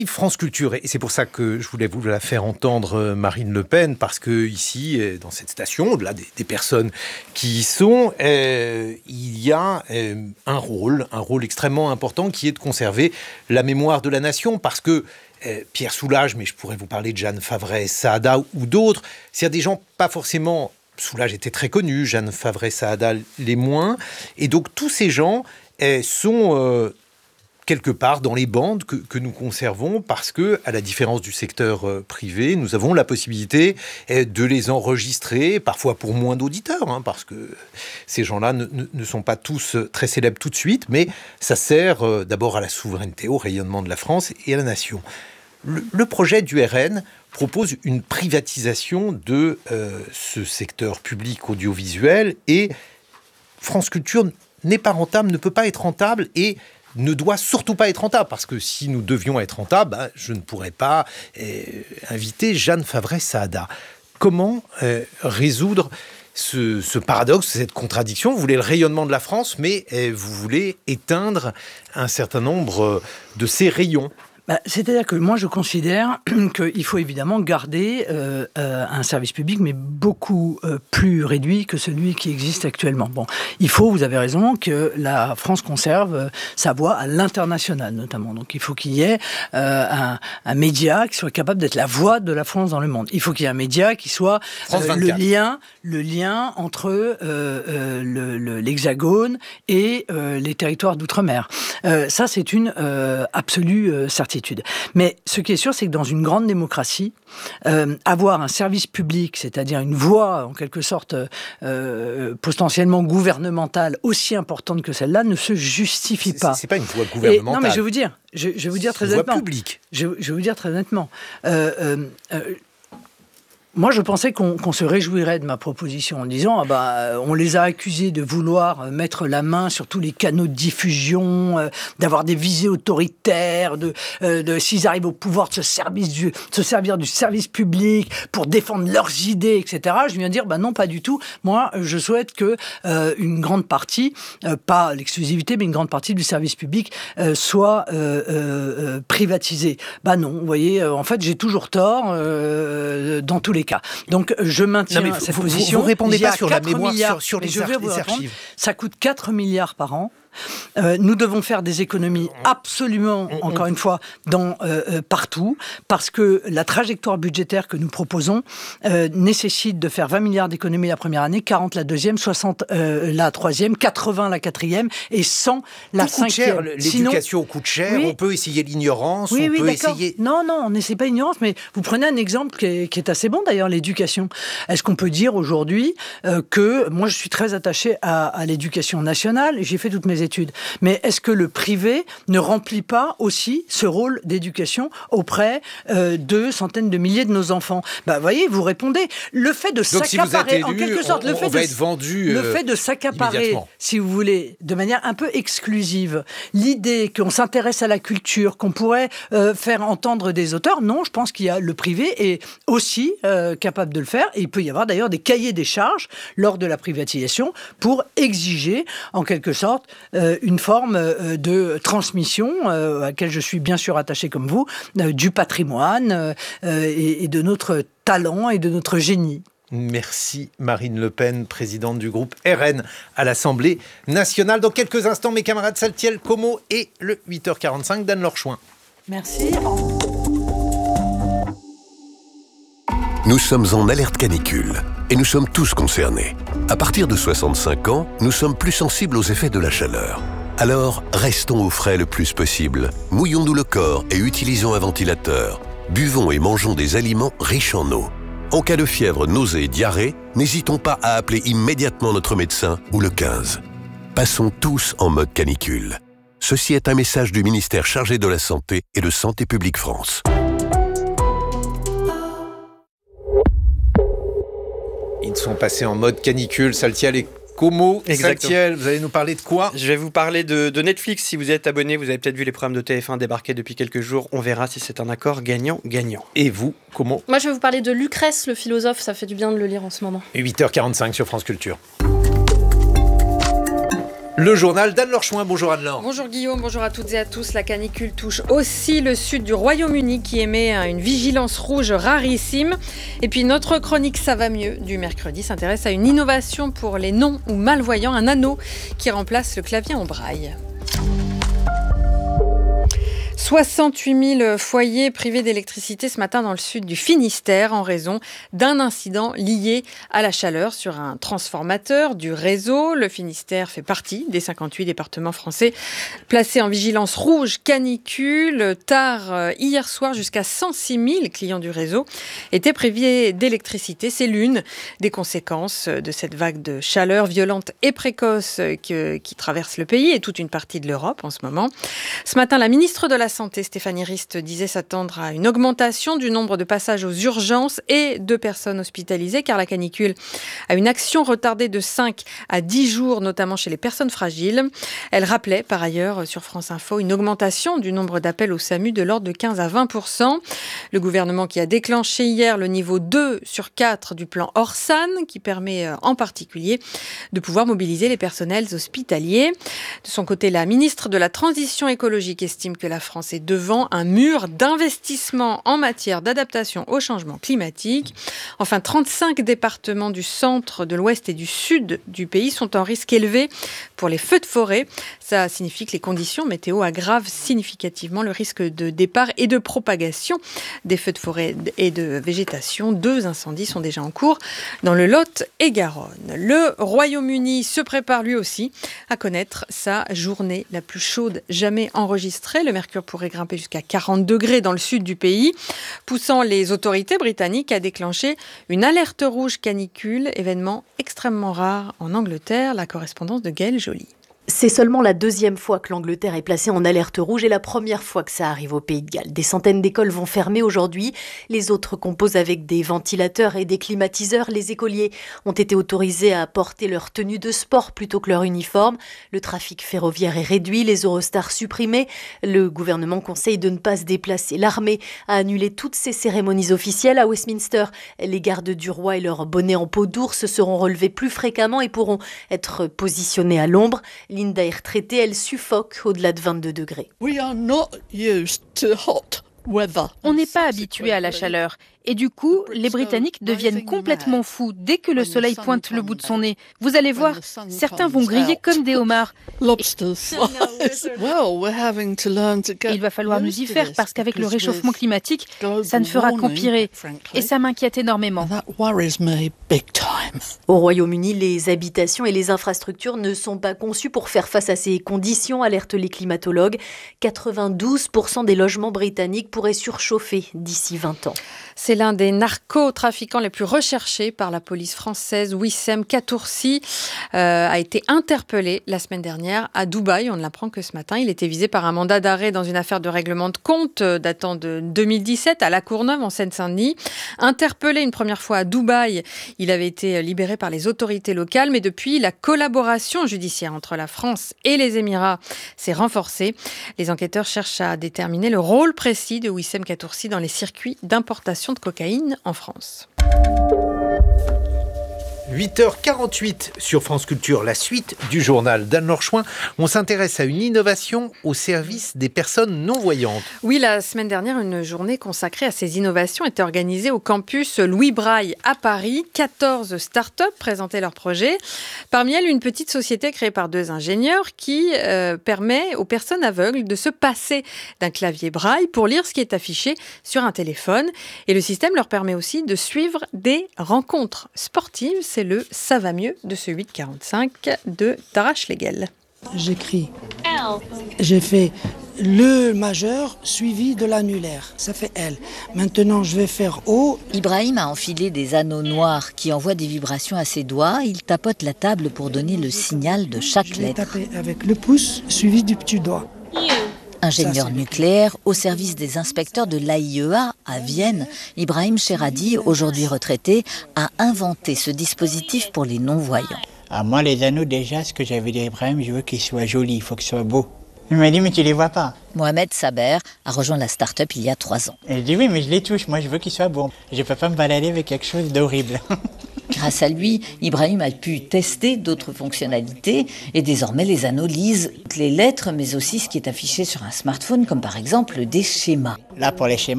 France Culture, et c'est pour ça que je voulais vous la faire entendre, Marine Le Pen, parce que ici, dans cette station, au-delà des personnes qui y sont, il y a un rôle extrêmement important qui est de conserver la mémoire de la nation, parce que Pierre Soulages, mais je pourrais vous parler de Jeanne Favret-Saada ou d'autres, c'est des gens pas forcément... Soulages était très connu, Jeanne Favret-Saada les moins, et donc tous ces gens sont... quelque part dans les bandes que nous conservons parce que, à la différence du secteur privé, nous avons la possibilité de les enregistrer, parfois pour moins d'auditeurs, parce que ces gens-là ne sont pas tous très célèbres tout de suite, mais ça sert d'abord à la souveraineté, au rayonnement de la France et à la nation. Le projet du RN propose une privatisation de ce secteur public audiovisuel et France Culture n'est pas rentable, ne peut pas être rentable et ne doit surtout pas être rentable, parce que si nous devions être rentables, je ne pourrais pas inviter Jeanne Favret-Saada. Comment résoudre ce paradoxe, cette contradiction? Vous voulez le rayonnement de la France, mais vous voulez éteindre un certain nombre de ces rayons. C'est-à-dire que moi, je considère qu'il faut évidemment garder un service public, mais beaucoup plus réduit que celui qui existe actuellement. Bon, il faut, vous avez raison, que la France conserve sa voix à l'international, notamment. Donc, il faut qu'il y ait un média qui soit capable d'être la voix de la France dans le monde. Il faut qu'il y ait un média qui soit le lien entre l'Hexagone et les territoires d'outre-mer. Ça, c'est une absolue certitude. Mais ce qui est sûr, c'est que dans une grande démocratie, avoir un service public, c'est-à-dire une voix, en quelque sorte, potentiellement gouvernementale, aussi importante que celle-là, ne se justifie pas. C'est pas une voix gouvernementale. Non, mais je vais vous dire très honnêtement. Une voix publique. Je vais vous dire très honnêtement. Moi, je pensais qu'on se réjouirait de ma proposition en disant on les a accusés de vouloir mettre la main sur tous les canaux de diffusion, d'avoir des visées autoritaires, de s'ils arrivent au pouvoir de se servir du service public pour défendre leurs idées, etc. Je viens dire non, pas du tout. Moi, je souhaite que une grande partie, pas l'exclusivité, mais une grande partie du service public soit privatisée. Non, vous voyez, en fait, j'ai toujours tort dans tous les cas. Donc, je maintiens cette position. Vous répondez pas sur la mémoire, sur les archives. Ça coûte 4 milliards par an. Nous devons faire des économies absolument, encore une fois, partout, parce que la trajectoire budgétaire que nous proposons nécessite de faire 20 milliards d'économies la première année, 40 la deuxième, 60 la troisième, 80 la quatrième et 100 la cinquième. L'éducation coûte cher, on peut essayer l'ignorance, essayer... Non, on n'essaie pas l'ignorance, mais vous prenez un exemple qui est assez bon d'ailleurs, l'éducation. Est-ce qu'on peut dire aujourd'hui que, moi je suis très attaché à l'éducation nationale, j'ai fait toutes mes études. Mais est-ce que le privé ne remplit pas aussi ce rôle d'éducation auprès de centaines de milliers de nos enfants? Voyez, vous répondez. Le fait de s'accaparer, en quelque sorte, le fait de s'accaparer, si vous voulez, de manière un peu exclusive, l'idée qu'on s'intéresse à la culture, qu'on pourrait faire entendre des auteurs, non, je pense qu'il y a le privé est aussi capable de le faire. Et il peut y avoir d'ailleurs des cahiers des charges lors de la privatisation pour exiger, en quelque sorte, une forme de transmission à laquelle je suis bien sûr attaché comme vous, du patrimoine et de notre talent et de notre génie. Merci Marine Le Pen, présidente du groupe RN à l'Assemblée nationale. Dans quelques instants, mes camarades Saltiel, Como et le 8h45 d'Anne-Laure Chouin. Merci. Nous sommes en alerte canicule et nous sommes tous concernés. À partir de 65 ans, nous sommes plus sensibles aux effets de la chaleur. Alors, restons au frais le plus possible. Mouillons-nous le corps et utilisons un ventilateur. Buvons et mangeons des aliments riches en eau. En cas de fièvre, nausée et diarrhée, n'hésitons pas à appeler immédiatement notre médecin ou le 15. Passons tous en mode canicule. Ceci est un message du ministère chargé de la Santé et de Santé publique France. Ils sont passés en mode canicule, Saltiel et Como. Saltiel, vous allez nous parler de quoi ? Je vais vous parler de Netflix. Si vous êtes abonné, vous avez peut-être vu les programmes de TF1 débarquer depuis quelques jours. On verra si c'est un accord gagnant-gagnant. Et vous, Como ? Moi, je vais vous parler de Lucrèce, le philosophe. Ça fait du bien de le lire en ce moment. 8h45 sur France Culture. Le journal d'Anne-Laure Chouin. Bonjour Anne-Laure. Bonjour Guillaume, bonjour à toutes et à tous. La canicule touche aussi le sud du Royaume-Uni qui émet une vigilance rouge rarissime. Et puis notre chronique Ça va mieux du mercredi s'intéresse à une innovation pour les non ou malvoyants, un anneau qui remplace le clavier en braille. 68 000 foyers privés d'électricité ce matin dans le sud du Finistère en raison d'un incident lié à la chaleur sur un transformateur du réseau. Le Finistère fait partie des 58 départements français placés en vigilance rouge canicule. Tard hier soir, jusqu'à 106 000 clients du réseau étaient privés d'électricité. C'est l'une des conséquences de cette vague de chaleur violente et précoce qui traverse le pays et toute une partie de l'Europe en ce moment. Ce matin, la ministre de la Santé, Stéphanie Rist, disait s'attendre à une augmentation du nombre de passages aux urgences et de personnes hospitalisées, car la canicule a une action retardée de 5 à 10 jours, notamment chez les personnes fragiles. Elle rappelait par ailleurs sur France Info une augmentation du nombre d'appels au SAMU de l'ordre de 15 à 20%. Le gouvernement qui a déclenché hier le niveau 2 sur 4 du plan Orsan, qui permet en particulier de pouvoir mobiliser les personnels hospitaliers. De son côté, la ministre de la Transition écologique estime que la France est devant un mur d'investissement en matière d'adaptation au changement climatique. Enfin, 35 départements du centre, de l'ouest et du sud du pays sont en risque élevé pour les feux de forêt. Ça signifie que les conditions météo aggravent significativement le risque de départ et de propagation des feux de forêt et de végétation. 2 incendies sont déjà en cours dans le Lot et Garonne. Le Royaume-Uni se prépare lui aussi à connaître sa journée la plus chaude jamais enregistrée. Le mercure pourrait grimper jusqu'à 40 degrés dans le sud du pays, poussant les autorités britanniques à déclencher une alerte rouge canicule, événement extrêmement rare en Angleterre. La correspondance de Gaëlle Joly. C'est seulement la 2e fois que l'Angleterre est placée en alerte rouge et la première fois que ça arrive au Pays de Galles. Des centaines d'écoles vont fermer aujourd'hui. Les autres composent avec des ventilateurs et des climatiseurs. Les écoliers ont été autorisés à porter leur tenue de sport plutôt que leur uniforme. Le trafic ferroviaire est réduit, les Eurostars supprimés. Le gouvernement conseille de ne pas se déplacer. L'armée a annulé toutes ses cérémonies officielles à Westminster. Les gardes du roi et leurs bonnets en peau d'ours seront relevés plus fréquemment et pourront être positionnés à l'ombre. Linda est retraitée, elle suffoque au-delà de 22 degrés. On n'est pas habitué à la chaleur. Et du coup, les Britanniques deviennent complètement fous dès que le soleil pointe le bout de son nez. Vous allez voir, certains vont griller comme des homards. Et il va falloir nous y faire parce qu'avec le réchauffement climatique, ça ne fera qu'empirer. Et ça m'inquiète énormément. Au Royaume-Uni, les habitations et les infrastructures ne sont pas conçues pour faire face à ces conditions, alertent les climatologues. 92% des logements britanniques pourraient surchauffer d'ici 20 ans. C'est l'un des narcotrafiquants les plus recherchés par la police française. Wissem Katoursi a été interpellé la semaine dernière à Dubaï. On ne l'apprend que ce matin. Il était visé par un mandat d'arrêt dans une affaire de règlement de compte datant de 2017 à La Courneuve en Seine-Saint-Denis. Interpellé une première fois à Dubaï, il avait été libéré par les autorités locales. Mais depuis, la collaboration judiciaire entre la France et les Émirats s'est renforcée. Les enquêteurs cherchent à déterminer le rôle précis de Wissem Katoursi dans les circuits d'importation de cocaïne en France. 8h48 sur France Culture, la suite du journal d'Anne-Laure Chouin. On s'intéresse à une innovation au service des personnes non-voyantes. Oui, la semaine dernière, une journée consacrée à ces innovations était organisée au campus Louis Braille à Paris. 14 startups présentaient leurs projets. Parmi elles, une petite société créée par 2 ingénieurs qui permet aux personnes aveugles de se passer d'un clavier Braille pour lire ce qui est affiché sur un téléphone. Et le système leur permet aussi de suivre des rencontres sportives. C'est le Ça va mieux de ce 8-45 de Tara Schlegel. J'écris. J'ai fait le majeur suivi de l'annulaire. Ça fait L. Maintenant, je vais faire O. Ibrahim a enfilé des anneaux noirs qui envoient des vibrations à ses doigts. Il tapote la table pour donner le signal de chaque lettre. Je vais taper avec le pouce suivi du petit doigt. Ingénieur nucléaire au service des inspecteurs de l'AIEA à Vienne, Ibrahim Cheradi, aujourd'hui retraité, a inventé ce dispositif pour les non-voyants. Moi, les anneaux, déjà, ce que j'avais dit à Ibrahim, je veux qu'ils soient jolis, il faut qu'ils soient beaux. Il m'a dit, mais tu les vois pas. Mohamed Saber a rejoint la start-up il y a 3 ans. Et je dis, oui, mais je les touche, moi je veux qu'ils soient bons. Je peux pas me balader avec quelque chose d'horrible. Grâce à lui, Ibrahim a pu tester d'autres fonctionnalités et désormais les anneaux lisent les lettres, mais aussi ce qui est affiché sur un smartphone, comme par exemple des schémas. Là, pour les schémas,